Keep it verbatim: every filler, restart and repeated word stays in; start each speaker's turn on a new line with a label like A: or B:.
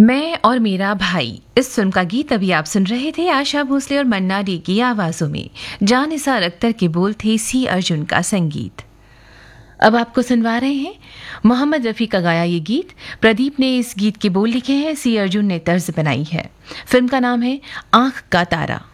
A: मैं और मेरा भाई, इस फिल्म का गीत अभी आप सुन रहे थे आशा भोसले और मन्ना डे की आवाजों में। जान निसार अख्तर के बोल थे, सी अर्जुन का संगीत। अब आपको सुनवा रहे हैं मोहम्मद रफ़ी का गाया ये गीत। प्रदीप ने इस गीत के बोल लिखे हैं, सी अर्जुन ने तर्ज बनाई है। फिल्म का नाम है आंख का तारा।